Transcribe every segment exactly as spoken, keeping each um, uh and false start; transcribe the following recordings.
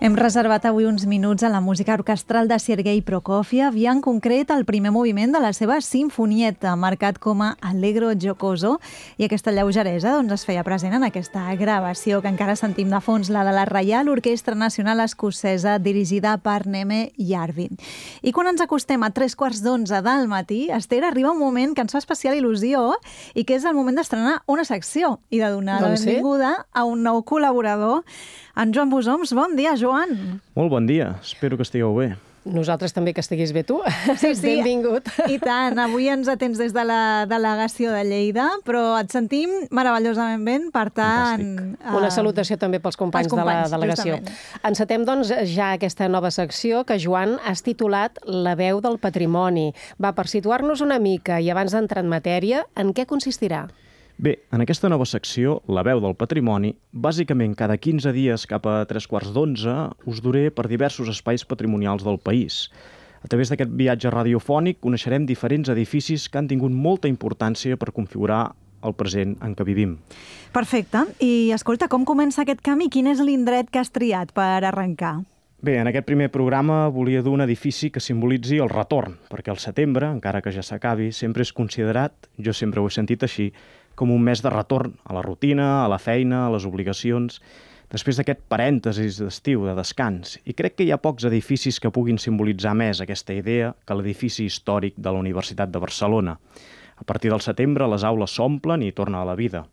Hem reservat avui uns minuts a la música orquestral de Sergei Prokofiev i en concret el primer moviment de la seva sinfonieta, marcat com a Allegro giocoso, i aquesta lleugeresa doncs, es feia present en aquesta gravació que encara sentim de fons, la de la Reial Orquestra Nacional Escocesa, dirigida per Neme Jarvi. I quan ens acostem a tres quarts d'onze del matí, Esther, arriba un moment que ens fa especial il·lusió i que és el moment d'estrenar una secció i de donar doncs la benvinguda sí. a un nou col·laborador, en Joan Busoms. Bon dia, Joan. Molt bon dia, espero que estigueu bé. Nosaltres també que estiguis bé tu. Sí, sí. Benvingut. I tant, avui ens atens des de la delegació de Lleida, però et sentim meravellosament ben, per tant... Uh... Una salutació també pels companys, companys de la delegació. Justament. Encetem, doncs, ja aquesta nova secció que Joan has titulat La veu del patrimoni. Va, per situar-nos una mica i abans d'entrar en matèria, en què consistirà? Bé, en aquesta nova secció, La veu del patrimoni, bàsicament cada quinze dies cap a tres quarts d'onze us duré per diversos espais patrimonials del país. A través d'aquest viatge radiofònic coneixerem diferents edificis que han tingut molta importància per configurar el present en què vivim. Perfecte. I escolta, com comença aquest camí? Quin és l'indret que has triat per arrencar? Bé, en aquest primer programa volia dur un edifici que simbolitzi el retorn, perquè el setembre, encara que ja s'acabi, sempre és considerat, jo sempre ho he sentit així, com un mes de retorn a la rutina, a la feina, a les obligacions, després d'aquest parèntesis d'estiu, de descans. I crec que hi ha pocs edificis que puguin simbolitzar més aquesta idea que l'edifici històric de la Universitat de Barcelona. A partir del setembre les aules s'omplen i torna a la vida.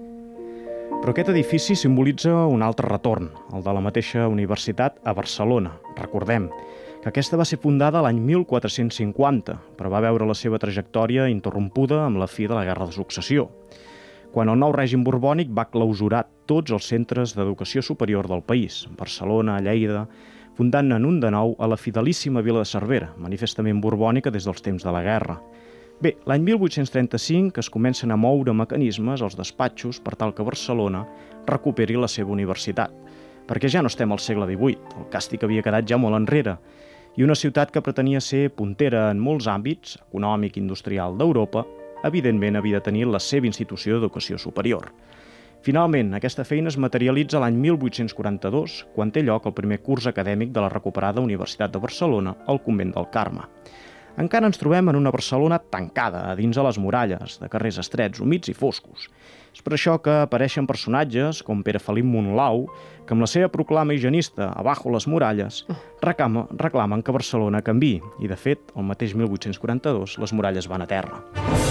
Però aquest edifici simbolitza un altre retorn, el de la mateixa universitat a Barcelona. Recordem que aquesta va ser fundada l'any mil quatre-cents cinquanta, però va veure la seva trajectòria interrompuda amb la fi de la Guerra de Successió, quan el nou règim borbònic va clausurar tots els centres d'educació superior del país, Barcelona, Lleida, fundant-ne un de nou a la fidelíssima vila de Cervera, manifestament borbònica des dels temps de la guerra. Bé, l'any mil vuit-cents trenta-cinc es comencen a moure mecanismes als despatxos per tal que Barcelona recuperi la seva universitat, perquè ja no estem al segle divuit, el càstig havia quedat ja molt enrere, i una ciutat que pretenia ser puntera en molts àmbits, econòmic i industrial d'Europa, evidentment havia de tenir la seva institució d'educació superior. Finalment, aquesta feina es materialitza l'any mil vuit-cents quaranta-dos, quan té lloc el primer curs acadèmic de la recuperada Universitat de Barcelona al convent del Carme. Encara ens trobem en una Barcelona tancada a dins de les muralles, de carrers estrets, humits i foscos. És per això que apareixen personatges com Pere Felip Monlau, que amb la seva proclama higienista Abajo les muralles reclama, reclamen que Barcelona canviï, i de fet, el mateix mil vuit-cents quaranta-dos, les muralles van a terra.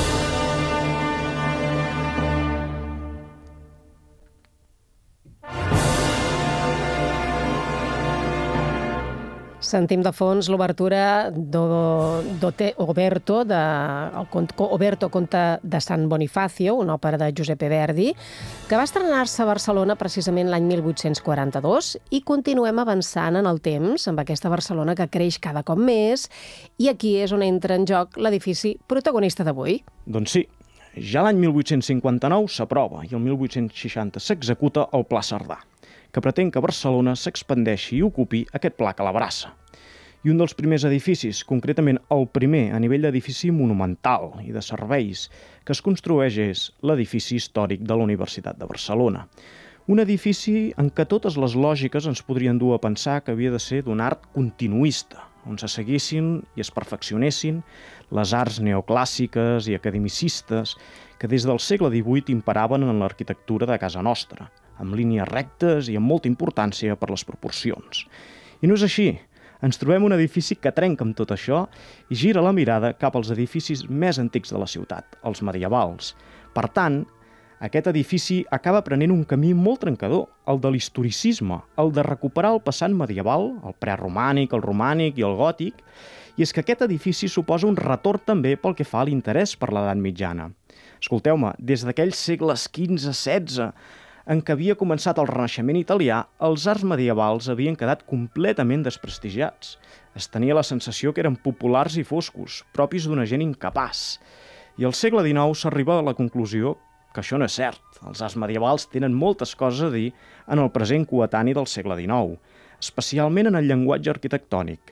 Sentim de fons l'obertura d'Oberto, de, Oberto conte de San Bonifacio, una òpera de Giuseppe Verdi, que va estrenar-se a Barcelona precisament l'any mil vuit-cents quaranta-dos, i continuem avançant en el temps amb aquesta Barcelona que creix cada cop més, i aquí és on entra en joc l'edifici protagonista d'avui. Doncs sí, ja l'any mil vuit-cents cinquanta-nou s'aprova i el mil vuit-cents seixanta s'executa el Pla Cerdà, que pretén que Barcelona s'expandeixi i ocupi aquest pla que l'abraça. I un dels primers edificis, concretament el primer a nivell d'edifici monumental i de serveis, que es construeix és l'edifici històric de la Universitat de Barcelona. Un edifici en què totes les lògiques ens podrien dur a pensar que havia de ser d'un art continuista, on se seguissin i es perfeccionessin les arts neoclàssiques i academicistes que des del segle divuit imperaven en l'arquitectura de casa nostra, amb línies rectes i amb molta importància per les proporcions. I no és així. Ens trobem un edifici que trenca amb tot això i gira la mirada cap als edificis més antics de la ciutat, els medievals. Per tant, aquest edifici acaba prenent un camí molt trencador, el de l'historicisme, el de recuperar el passat medieval, el preromànic, el romànic i el gòtic, i és que aquest edifici suposa un retorn també pel que fa a l'interès per l'edat mitjana. Escolteu-me, des d'aquells segles quinze setze, en què havia començat el Renaixement italià, els arts medievals havien quedat completament desprestigiats. Es tenia la sensació que eren populars i foscos, propis d'una gent incapaç. I al segle dinou s'arriba a la conclusió que això no és cert. Els arts medievals tenen moltes coses a dir en el present coetani del segle dinou, especialment en el llenguatge arquitectònic.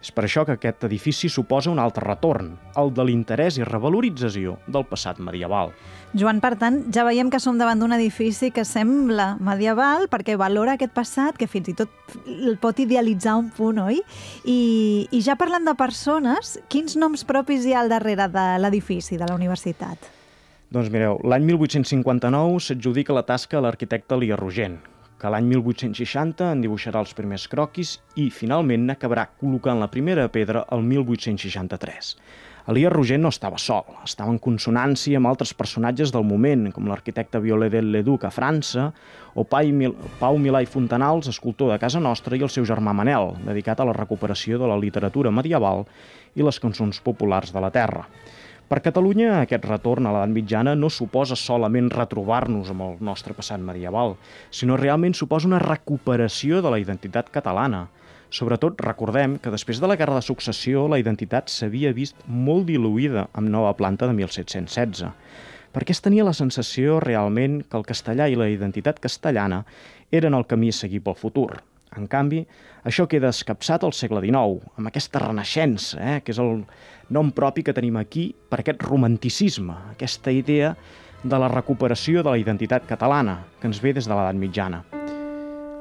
És per això que aquest edifici suposa un altre retorn, el de l'interès i revalorització del passat medieval. Joan, per tant, ja veiem que som davant d'un edifici que sembla medieval perquè valora aquest passat, que fins i tot el pot idealitzar un punt, oi? I, i ja parlant de persones, quins noms propis hi ha al darrere de l'edifici de la universitat? Doncs mireu, l'any mil vuit-cents cinquanta-nou s'adjudica la tasca a l'arquitecte Elies Rogent, que l'any mil vuit-cents seixanta en dibuixarà els primers croquis i, finalment, n'acabarà col·locant la primera pedra el mil vuit-cents seixanta-tres. Elies Rogent no estava sol, estava en consonància amb altres personatges del moment, com l'arquitecte Viollet-le-Duc a França, o Pau Milà i Fontanals, escultor de casa nostra, i el seu germà Manel, dedicat a la recuperació de la literatura medieval i les cançons populars de la terra. Per Catalunya, aquest retorn a l'edat mitjana no suposa solament retrobar-nos amb el nostre passat medieval, sinó realment suposa una recuperació de la identitat catalana. Sobretot, recordem que després de la Guerra de Successió la identitat s'havia vist molt diluïda amb Nova Planta de mil set-cents setze, perquè es tenia la sensació realment que el castellà i la identitat castellana eren el camí a seguir pel futur. En canvi, això queda escapçat al segle dinou, amb aquesta renaixença, eh, que és el nom propi que tenim aquí per aquest romanticisme, aquesta idea de la recuperació de la identitat catalana, que ens ve des de l'edat mitjana.